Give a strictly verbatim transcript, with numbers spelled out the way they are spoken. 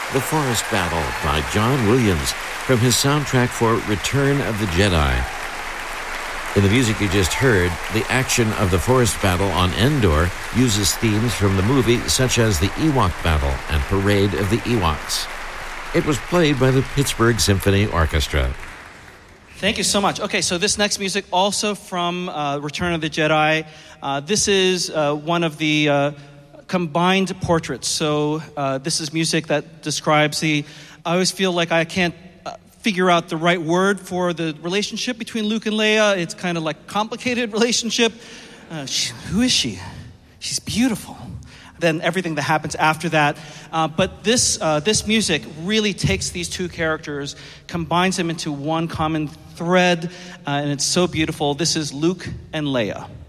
The Forest Battle by John Williams from his soundtrack for Return of the Jedi. In the music you just heard, the action of the Forest Battle on Endor uses themes from the movie such as the Ewok Battle and Parade of the Ewoks. It was played by the Pittsburgh Symphony Orchestra. Thank you so much. Okay, so this next music also from uh, Return of the Jedi. Uh, this is uh, one of the uh, combined portraits. So uh, this is music that describes the... I always feel like I can't uh, figure out the right word for the relationship between Luke and Leia. It's kind of like complicated relationship. Uh, she, who is she? She's beautiful. Then everything that happens after that. Uh, but this uh, this music really takes these two characters, combines them into one common thread, uh, and it's so beautiful. This is Luke and Leia.